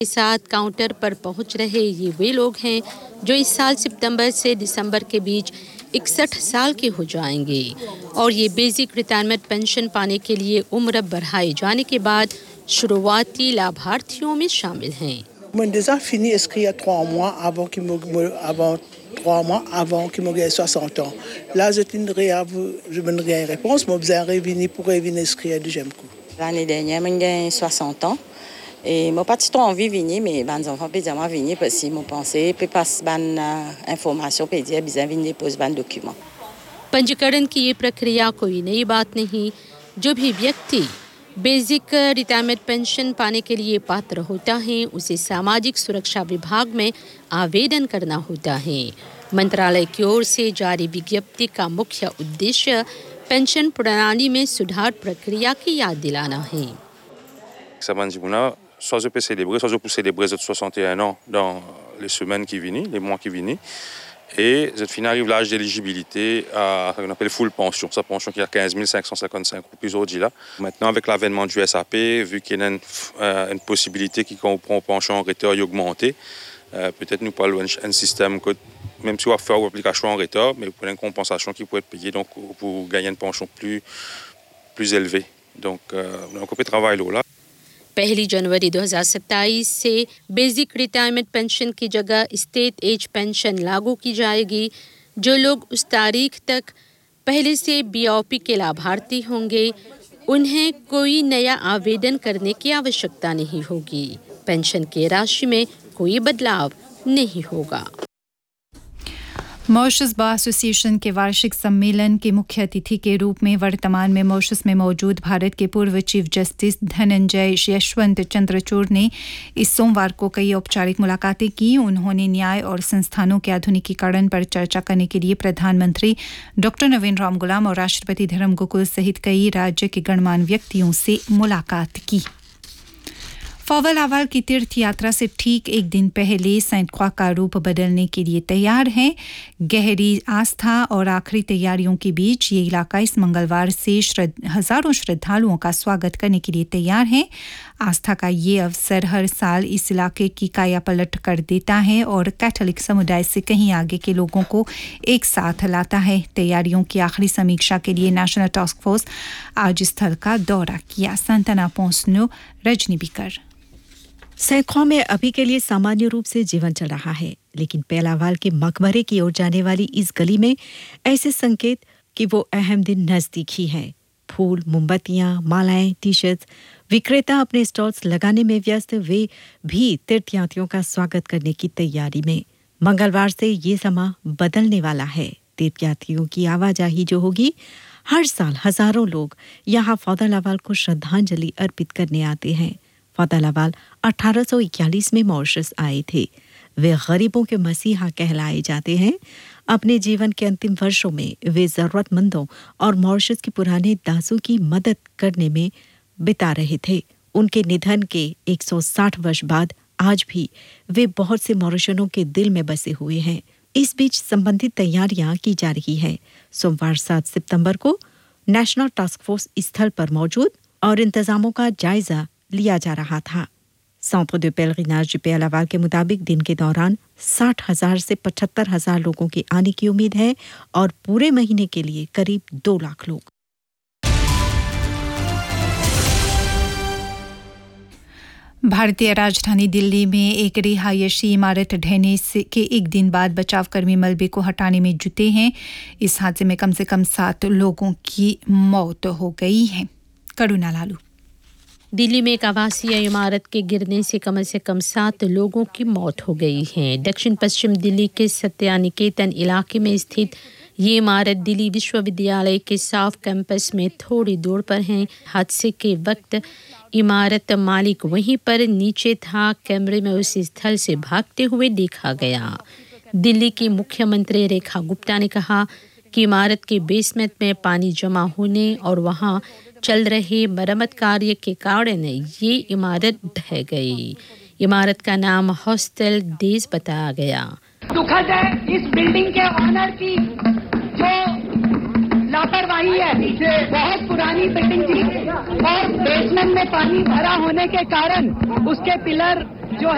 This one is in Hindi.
के साथ काउंटर पर पहुंच रहे ये वे लोग हैं जो इस साल सितंबर से दिसंबर के बीच 61 साल के हो जाएंगे और ये बेसिक रिटायरमेंट पेंशन पाने के लिए उम्र बढ़ाए जाने के बाद शुरुआती लाभार्थियों में शामिल हैं। Mon déjà fini inscrit il y a 3 mois avant qu'il me gagne 60 ans. Là, je me gagne réponse, mais je suis pour revenir inscrire à deuxième coup. L'année dernière, j'ai gagné 60 ans. Et moi, pas trop envie de venir, mais mes enfants peuvent venir parce qu'ils m'ont pensé, puis passer ban information, puis dire qu'ils viennent déposer ban document. पंजीकरण की ये प्रक्रिया कोई नई बात नहीं। जो भी व्यक्ति बेसिक रिटायरमेंट पेंशन पाने के लिए पात्र होता है उसे सामाजिक सुरक्षा विभाग में आवेदन करना होता है। मंत्रालय की ओर से जारी विज्ञप्ति का मुख्य उद्देश्य पेंशन प्रणाली में सुधार प्रक्रिया की याद दिलाना है। Soit je peux célébrer, soit je peux célébrer les 61 ans dans les semaines qui viennent, les mois qui viennent. Et cette fin arrive l'âge d'éligibilité à ce qu'on appelle full pension. Sa pension qui est à 15 555 roupies aujourd'hui là. Maintenant, avec l'avènement du SAP, vu qu'il y a une possibilité qui comprend une pension en retard et augmentée, peut-être nous parlons d'un système que, même si on va faire une application en retard, mais pour une compensation qui peut être payée donc, pour gagner une pension plus élevée. Donc, on peut travailler là. 1 जनवरी 2027 से बेसिक रिटायरमेंट पेंशन की जगह स्टेट एज पेंशन लागू की जाएगी। जो लोग उस तारीख तक पहले से बीओपी के लाभार्थी होंगे उन्हें कोई नया आवेदन करने की आवश्यकता नहीं होगी। पेंशन की राशि में कोई बदलाव नहीं होगा। मॉरिशस बार एसोसिएशन के वार्षिक सम्मेलन के मुख्य अतिथि के रूप में वर्तमान में मॉरिशस में मौजूद भारत के पूर्व चीफ जस्टिस धनंजय यशवंत चंद्रचूड़ ने इस सोमवार को कई औपचारिक मुलाकातें की। उन्होंने न्याय और संस्थानों के आधुनिकीकरण पर चर्चा करने के लिए प्रधानमंत्री डॉक्टर नवीन रामगुलाम और राष्ट्रपति धर्म गोकुल सहित कई राज्य के गणमान्य व्यक्तियों से मुलाकात की। फॉवल आवाल की तीर्थ यात्रा से ठीक एक दिन पहले सेंट क्रॉ का रूप बदलने के लिए तैयार है। गहरी आस्था और आखिरी तैयारियों के बीच ये इलाका इस मंगलवार से हजारों श्रद्धालुओं का स्वागत करने के लिए तैयार है। आस्था का ये अवसर हर साल इस इलाके की काया पलट कर देता है और कैथोलिक समुदाय से कहीं आगे के लोगों को एक साथ लाता है। तैयारियों की आखिरी समीक्षा के लिए नेशनल टास्क फोर्स आज स्थल का दौरा किया। संतना पोंसनो, रजनी बिकर। सैकड़ों में अभी के लिए सामान्य रूप से जीवन चल रहा है, लेकिन पेलावाल के मकबरे की ओर जाने वाली इस गली में ऐसे संकेत कि वो अहम दिन नजदीक ही है। फूल, मोमबत्तियां, मालाएं, टी-शर्ट्स विक्रेता अपने स्टॉल्स लगाने में व्यस्त, वे भी तीर्थयात्रियों का स्वागत करने की तैयारी में। मंगलवार से ये समा बदलने वाला है। तीर्थयात्रियों की आवाजाही जो होगी, हर साल हजारों लोग यहाँ फौदल अवाल को श्रद्धांजलि अर्पित करने आते हैं। फौदल अवाल 1841 में मॉरिशस आए थे। वे गरीबों के मसीहा कहलाए जाते हैं। अपने जीवन के अंतिम वर्षों में वे जरूरतमंदों और मॉरिशस के पुराने दासों की मदद करने में बिता रहे थे। उनके निधन के 160 वर्ष बाद आज भी वे बहुत से मॉरिशनों के दिल में बसे हुए हैं। इस बीच संबंधित तैयारियां की जा रही है। सोमवार 7 सितंबर को नेशनल टास्क फोर्स स्थल पर मौजूद और इंतजामों का जायजा लिया जा रहा था। Centre de pèlerinage du Père-Laval के मुताबिक दिन के दौरान 60,000 से 75,000 लोगों के आने की उम्मीद है और पूरे महीने के लिए करीब 2 लाख लोग। भारतीय राजधानी दिल्ली में एक रिहायशी इमारत ढहने के एक दिन बाद बचावकर्मी मलबे को हटाने में जुटे हैं। इस हादसे में कम से कम 7 लोगों की मौत हो गई है। करुणा लालू। दिल्ली में एक आवासीय इमारत के गिरने से कम 7 लोगों की मौत हो गई है। दक्षिण पश्चिम दिल्ली के सत्यानिकेतन इलाके में स्थित ये इमारत दिल्ली विश्वविद्यालय के साफ कैंपस में थोड़ी दूर पर है। हादसे के वक्त इमारत मालिक वहीं पर नीचे था। कैमरे में उस स्थल से भागते हुए देखा गया। दिल्ली की मुख्यमंत्री रेखा गुप्ता ने कहा कि इमारत के बेसमेंट में पानी जमा होने और वहां चल रहे मरम्मत कार्य के कारण ये इमारत ढह गई। इमारत का नाम हॉस्टल डेज बताया गया। दुखद है इस बिल्डिंग के ऑनर की जो लापरवाही है। बहुत पुरानी बिल्डिंग थी और बेसमेंट में पानी भरा होने के कारण उसके पिलर जो